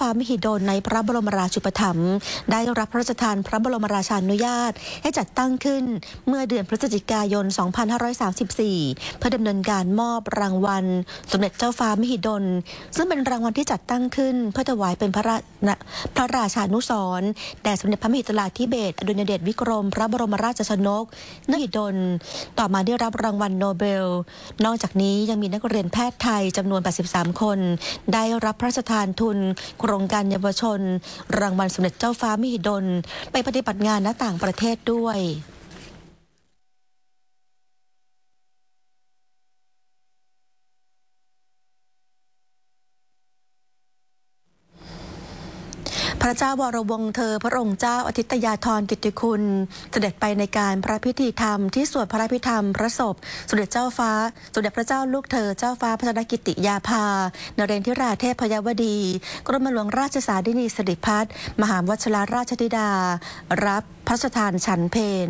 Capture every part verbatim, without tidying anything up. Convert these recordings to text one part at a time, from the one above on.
ฟ้ามหิดลในพระบรมราชูปถัมภ์ได้รับพระราชทานพระบรมราชานุญาตให้จัดตั้งขึ้นเมื่อเดือนพฤศจิกายน สองพันห้าร้อยสามสิบสี่ เพื่อดำเนินการมอบรางวัลสมเด็จเจ้าฟ้ามหิดลซึ่งเป็นรางวัลที่จัดตั้งขึ้นเพื่อถวายเป็นพระราพระราชานุสรณ์แด่สมเด็จพระมหิดลาธิเบศรอดุลยเดชวิกรมพระบรมราชชนกมหิดลต่อมาได้รับรางวัลโนเบลนอกจากนี้ยังมีนักเรียนแพทย์ไทยจำนวนแปดสิบสามคนได้รับพระราชทานทุนโครงการเยาวชนรางวัลสมเด็จเจ้าฟ้ามหิดลไปปฏิบัติงานณต่างประเทศด้วยพระเจ้าวรวงศ์เธอพระองค์เจ้าอาทิตยาธรกิตติคุณเสด็จไปในการพระพิธีธรรมที่สวดพระพิธรรมพระศพสมเด็จเจ้าฟ้าสมเด็จพระเจ้าลูกเธอเจ้าฟ้าพัชรกิติยาภานเรนทิราเทพยวดีกรมหลวงราชสารินีสิริพัฒน์มหาวชิรราชธิดารับพระราชทานฉันเพล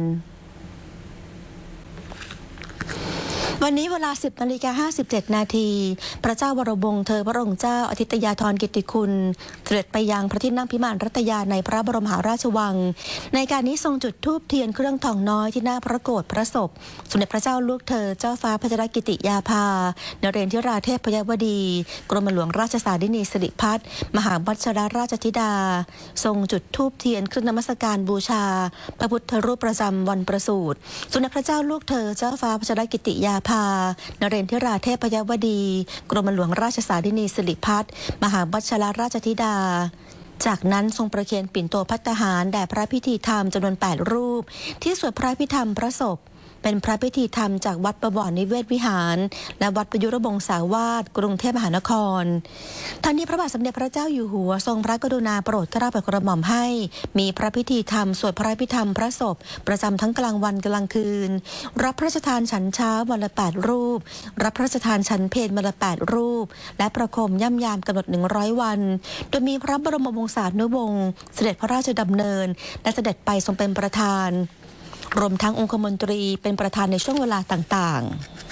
วันนี้เวลา สิบนาฬิกาห้าสิบเจ็ดนาทีพระเจ้าวรวงศ์เธอพระองค์เจ้าอาทิตยาธรกิตติคุณเสด็จไปยังพระที่นั่งพิมานรัตยาในพระบรมมหาราชวังในการนี้ทรงจุดธูปเทียนเครื่องทองน้อยที่หน้าพระโกฐพระศพสมเด็จพระเจ้าลูกเธอเจ้าฟ้าพัชรกิติยาภานเรนทิราเทพยวดีกรมหลวงราชสารินีสิริพัฒน์มหาวชิรราชธิดาทรงจุดธูปเทียนเครื่องนมัสการบูชาพระพุทธรูปประจำวันประสูติสมเด็จพระเจ้าลูกเธอเจ้าฟ้าพัชรกิติยาภานเรนทิราเทพยวดีกรมหลวงราชสารินีสิริพัฒน์มหาวชิรราชธิดาจากนั้นทรงประเคนปิ่นโตภัตตาหารแด่พระพิธีธรรมจำนวนแปดรูปที่สวดพระพิธรรมพระศพเป็นพระพิธีธรรมจากวัดประบ่อนิเวศวิหารและวัดประยุรบงสาวาสกรุงเทพมหานครทั้งนี้พระบาทสมเด็จพระเจ้าอยู่หัวทรงพระกรุณาโปรดเกล้าโปรดกระหม่อมให้มีพระพิธีธรรมสวดพระพิธรรมพระศพประจำทั้งกลางวันกลางคืนรับพระราชทานฉันเช้าวันละแปดรูปรับพระราชทานฉันเพลวันละแปดรูปและประโคมย่ำยามกำหนดหนึ่งร้อยวันโดยมีพระบรมวงศานุวงศ์เสด็จพระราชดำเนินและเสด็จไปทรงเป็นประธานรวมทั้งองคมนตรีเป็นประธานในช่วงเวลาต่าง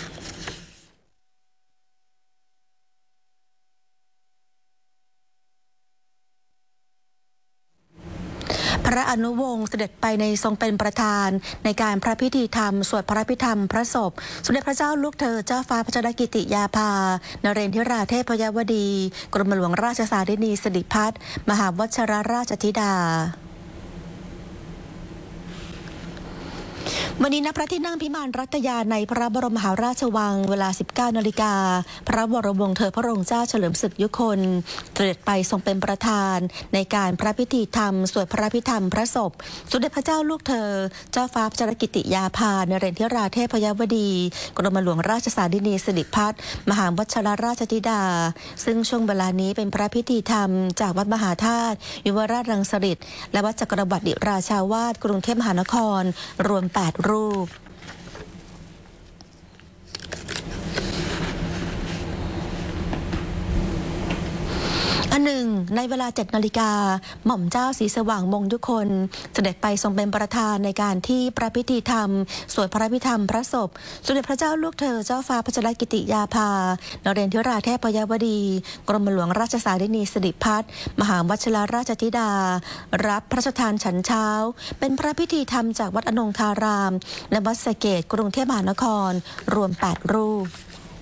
ๆพระอนุวงศ์เสด็จไปในทรงเป็นประธานในการพระพิธีธรรมสวดพระพิธรรมพระศพสมเด็จพระเจ้าลูกเธอเจ้าฟ้าพัชรกิติยาภานเรนทิราเทพยวดีกรมหลวงราชสารินีสิริพัฒน์มหาวชิรราชธิดาวันนี้ณพระที่นั่งพิมานรัตยาในพระบรมมหาราชวังเวลา สิบเก้านาฬิกาพระวรวงศ์เธอพระองค์เจ้าเฉลิมศึกยุคนเสด็จไปทรงเป็นประธานในการพระพิธีธรรมสวดพระพิธรรมพระศพสมเด็จพระเจ้าลูกเธอเจ้าฟ้าพัชรกิติยาภานเรนทิราเทพยวดีกรมหลวงราชสารินีสิริพัฒน์มหาวชิรราชธิดาซึ่งช่วงเวลานี้เป็นพระพิธีธรรมจากวัดมหาธาตุยุวราชรังสฤษฎ์และวัดจักรวรรดิราชาวาสกรุงเทพมหานครรวมแปดรูปอันหนึ่งในเวลาเจ็ดนาฬิกาหม่อมเจ้าศรีสว่างมงคลเสด็จไปทรงเป็นประธานในการที่พระพิธีธรรมสวดพระพิธรรมพระศพสมเด็จพระเจ้าลูกเธอเจ้าฟ้าพัชรกิติยาภานเรนทิราเทพยวดีกรมหลวงราชสารินีสิริพัฒน์มหาวชิรราชธิดารับพระราชทานฉันเช้าเป็นพระพิธีธรรมจากวัดอนงคารามและวัดสะเกษกรุงเทพมหานครรวมแปดรูป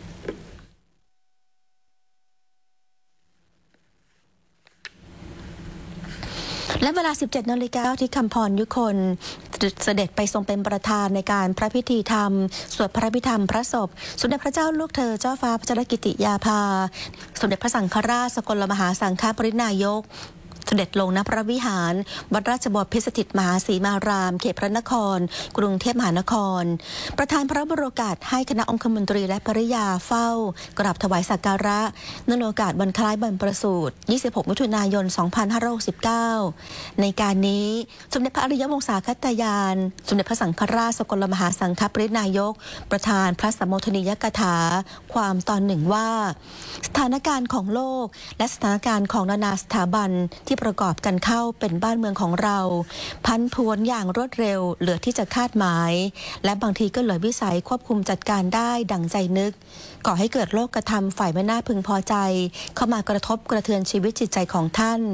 และเวลา สิบเจ็ดนาฬิกาที่คำพรยุคนเสด็จไปทรงเป็นประธานในการพระพิธีธรรมสวดพระพิธรรมพระศพสมเด็จพระเจ้าลูกเธอเจ้าฟ้าพัชรกิติยาภาสมเด็จพระสังฆราชสกลมหาสังฆปรินายกเสด็จลงณพระวิหารวัดราชบพิสถิตมหาสีมารามเขตพระนครกรุงเทพมหานครประธานพระบรมโอกาสให้คณะองคมนตรีและภริยาเฝ้ากราบถวายสักการะเนื่องในโอกาสวันคล้ายวันประสูติยี่สิบหกมิถุนายนสองพันห้าร้อยหกสิบเก้าในการนี้สมเด็จพระอริยวงศาคตยานสมเด็จพระสังฆราชสกลมหาสังฆปรินายกประธานพระสัมโมทนียกถาความตอนหนึ่งว่าสถานการณ์ของโลกและสถานการณ์ของนานาสถาบันที่ประกอบกันเข้าเป็นบ้านเมืองของเราพันผวนอย่างรวดเร็วเหลือที่จะคาดหมายและบางทีก็เหลือวิสัยควบคุมจัดการได้ดั่งใจนึกก่อให้เกิดโลกธรรมฝ่ายไม่น่าพึงพอใจเข้ามากระทบกระเทือนชีวิตจิตใจของท่าน